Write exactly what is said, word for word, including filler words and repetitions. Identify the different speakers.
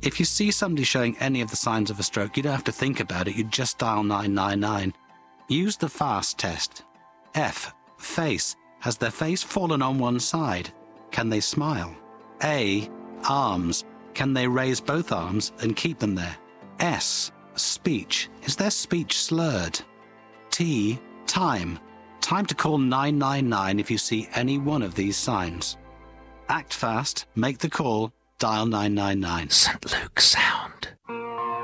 Speaker 1: If you see somebody showing any of the signs of a stroke, you don't have to think about it. You just dial nine nine nine. Use the FAST test. F. Face. Has their face fallen on one side? Can they smile? A. Arms. Can they raise both arms and keep them there? S. Speech. Is their speech slurred? T. Time. Time to call nine nine nine if you see any one of these signs. Act fast, make the call, dial nine nine nine.
Speaker 2: Saint Luke Sound.